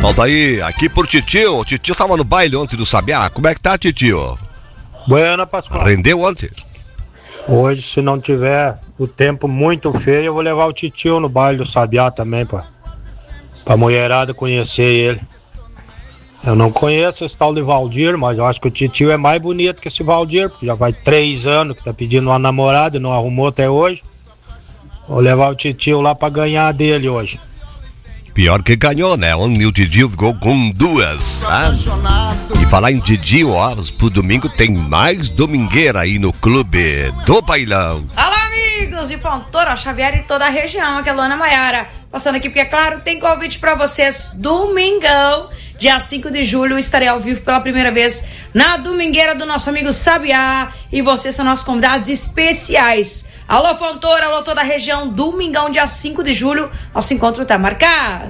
Falta aí, aqui por Titio. O Titio tava no baile ontem do Sabiá. Como é que tá, Titio? Buena, Pascoal. Rendeu ontem? Hoje, se não tiver o tempo muito feio, eu vou levar o Titio no baile do Sabiá também, pra mulherada conhecer ele. Eu não conheço esse tal de Valdir, mas eu acho que o Titio é mais bonito que esse Valdir, porque já vai 3 anos que tá pedindo uma namorada e não arrumou até hoje. Vou levar o Titio lá pra ganhar dele hoje. Pior que ganhou, né? Ontem o Titio ficou com 2, tá? E falar em Titio, ó, pro domingo tem mais domingueira aí no Clube do Bailão. Alô, amigos de Fontoura, Xavier e toda a região, aqui é a Luana Maiara. Passando aqui porque, é claro, tem convite pra vocês. Domingão, dia 5 de julho, estarei ao vivo pela primeira vez na domingueira do nosso amigo Sabiá. E vocês são nossos convidados especiais. Alô, Fontoura, alô, toda a região, domingão, dia 5 de julho, nosso encontro tá marcado.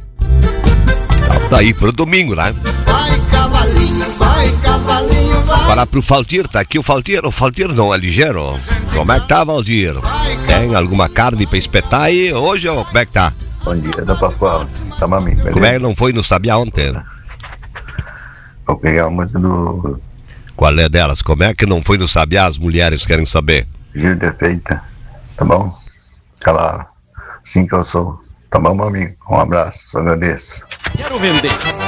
Tá aí pro domingo, né? Vai, cavalinho, vai. Falar pro Faltir, tá aqui o Faltir não é ligeiro. Como é que tá, Valdir? Tem alguma carne pra espetar aí hoje ou como é que tá? Bom dia, da Pascoal. Tá, mami, beleza? Como é que não foi no Sabiá ontem? Vou pegar a música do... Qual é delas? Como é que não foi no Sabiá? As mulheres querem saber. Gil de Feita, tá bom? Aquela assim que eu sou. Tá bom, meu amigo? Um abraço, agradeço. Quero vender.